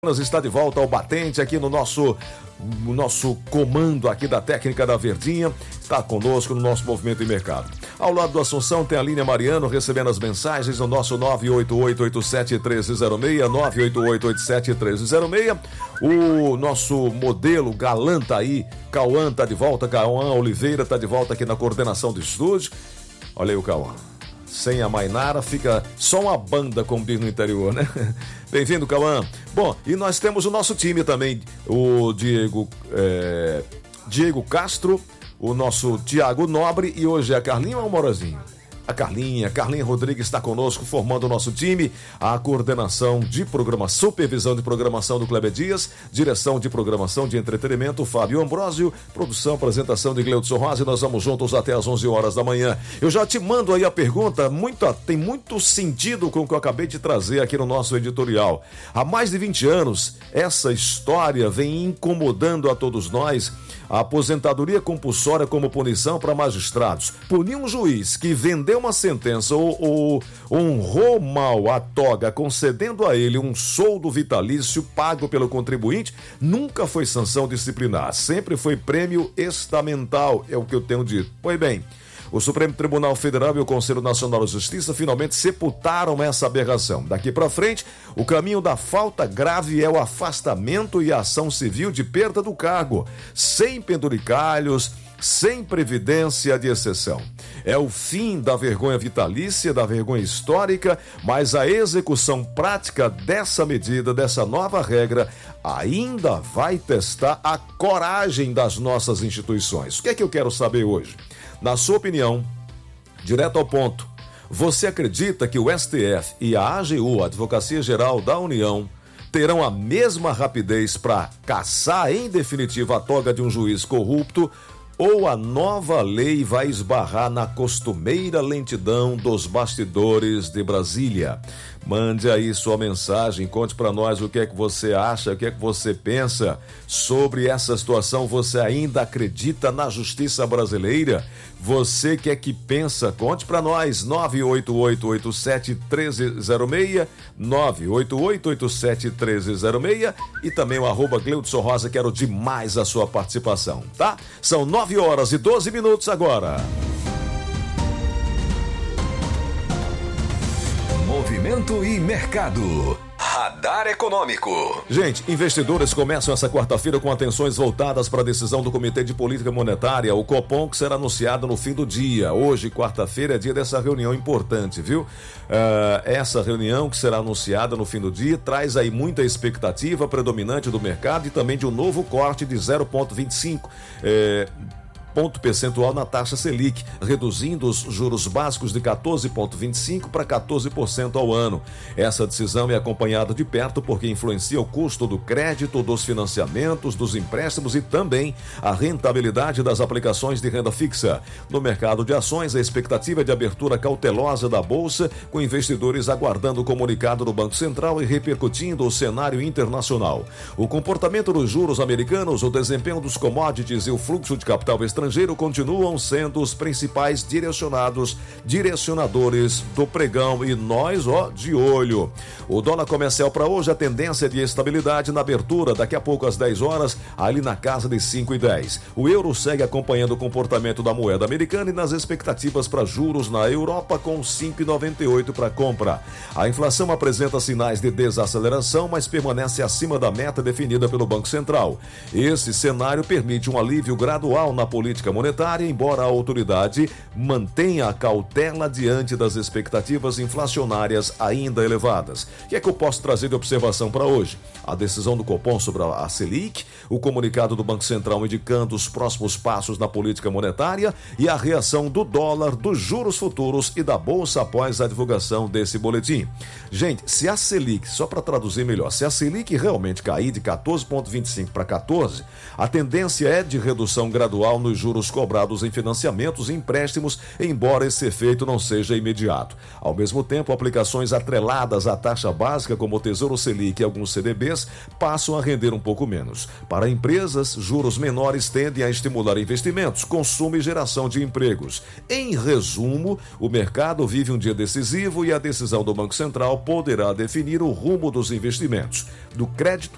Está de volta ao batente aqui no nosso comando aqui da técnica da Verdinha. Está conosco no nosso movimento de mercado. Ao lado do Assunção tem a linha Mariano recebendo as mensagens no nosso 988-87-1306, 988-87-1306. O nosso modelo galã tá aí, Cauã tá de volta, Cauã Oliveira tá de volta aqui na coordenação do estúdio. Olha aí o Cauã. Sem a Mainara, fica só uma banda, como diz no interior, né? Bem-vindo, Cauã. Bom, e nós temos o nosso time também, o Diego Castro, o nosso Tiago Nobre e hoje é a Carlinha ou o Morazinho? A Carlinha Rodrigues está conosco, formando o nosso time, a coordenação de programação, supervisão de programação do Kleber Dias, direção de programação de entretenimento, Fábio Ambrósio, produção, apresentação de Gleudson Rosa, e nós vamos juntos até às 11 horas da manhã. Eu já te mando aí a pergunta, tem muito sentido com o que eu acabei de trazer aqui no nosso editorial. Há mais de 20 anos, essa história vem incomodando a todos nós. A aposentadoria compulsória como punição para magistrados. Punir um juiz que vendeu uma sentença ou honrou mal a toga, concedendo a ele um soldo vitalício pago pelo contribuinte, nunca foi sanção disciplinar. Sempre foi prêmio estamental, é o que eu tenho dito. Pois bem, o Supremo Tribunal Federal e o Conselho Nacional de Justiça finalmente sepultaram essa aberração. Daqui para frente, o caminho da falta grave é o afastamento e a ação civil de perda do cargo, sem penduricalhos, sem previdência de exceção. É o fim da vergonha vitalícia, da vergonha histórica, mas a execução prática dessa medida, dessa nova regra, ainda vai testar a coragem das nossas instituições. O que é que eu quero saber hoje? Na sua opinião, direto ao ponto, você acredita que o STF e a AGU, a Advocacia Geral da União, terão a mesma rapidez para caçar em definitivo a toga de um juiz corrupto, ou a nova lei vai esbarrar na costumeira lentidão dos bastidores de Brasília? Mande aí sua mensagem, conte para nós o que é que você acha, o que é que você pensa sobre essa situação. Você ainda acredita na justiça brasileira? Você que é que pensa? Conte para nós, 988-87-1306, 988-87-1306 e também o @Gleudson Rosa, quero demais a sua participação, tá? São 9 horas e 12 minutos agora. Movimento e mercado. Radar Econômico. Gente, investidores começam essa quarta-feira com atenções voltadas para a decisão do Comitê de Política Monetária, o Copom, que será anunciado no fim do dia. Hoje, quarta-feira, é dia dessa reunião importante, viu? Essa reunião que será anunciada no fim do dia traz aí muita expectativa predominante do mercado e também de um novo corte de 0,25 ponto percentual na taxa Selic, reduzindo os juros básicos de 14,25% para 14% ao ano. Essa decisão é acompanhada de perto porque influencia o custo do crédito, dos financiamentos, dos empréstimos e também a rentabilidade das aplicações de renda fixa. No mercado de ações, a expectativa é de abertura cautelosa da Bolsa, com investidores aguardando o comunicado do Banco Central e repercutindo o cenário internacional. O comportamento dos juros americanos, o desempenho dos commodities e o fluxo de capital estrangeiro continuam sendo os principais direcionadores do pregão e nós, de olho. O dólar comercial para hoje, a tendência de estabilidade na abertura, daqui a pouco às 10 horas, ali na casa de 5,10. O euro segue acompanhando o comportamento da moeda americana e nas expectativas para juros na Europa com 5,98 para compra. A inflação apresenta sinais de desaceleração, mas permanece acima da meta definida pelo Banco Central. Esse cenário permite um alívio gradual na política monetária, embora a autoridade mantenha a cautela diante das expectativas inflacionárias ainda elevadas. O que é que eu posso trazer de observação para hoje? A decisão do Copom sobre a Selic, o comunicado do Banco Central indicando os próximos passos na política monetária e a reação do dólar, dos juros futuros e da Bolsa após a divulgação desse boletim. Gente, se a Selic, só para traduzir melhor, se a Selic realmente cair de 14,25 para 14, a tendência é de redução gradual nos juros cobrados em financiamentos e empréstimos, embora esse efeito não seja imediato. Ao mesmo tempo, aplicações atreladas à taxa básica, como o Tesouro Selic e alguns CDBs, passam a render um pouco menos. Para empresas, juros menores tendem a estimular investimentos, consumo e geração de empregos. Em resumo, o mercado vive um dia decisivo e a decisão do Banco Central poderá definir o rumo dos investimentos, do crédito